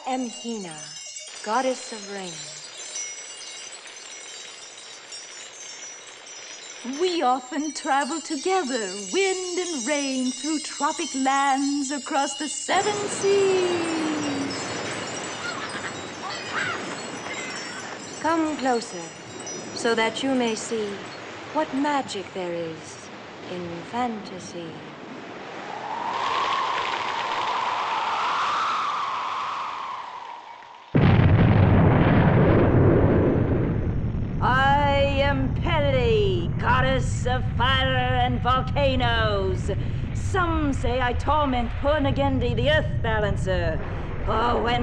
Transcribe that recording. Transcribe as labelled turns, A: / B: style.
A: am Hina, goddess of rain.
B: We often travel together, wind and rain, through tropic lands across the 7 seas.
A: Come closer, so that you may see what magic there is in fantasy.
C: I am Pele, goddess of fire and volcanoes. Some say I torment Purnagendi, the earth balancer. For when